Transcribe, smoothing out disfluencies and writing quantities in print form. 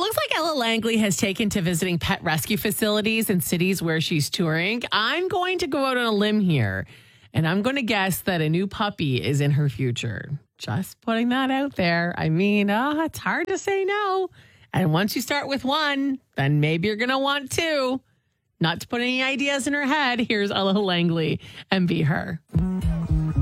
looks like Ella Langley has taken to visiting pet rescue facilities in cities where she's touring. I'm going to go out on a limb here, and I'm going to guess that a new puppy is in her future. Just putting that out there. I mean, it's hard to say no. And once you start with one, then maybe you're going to want two. Not to put any ideas in her head, here's Ella Langley and Be Her.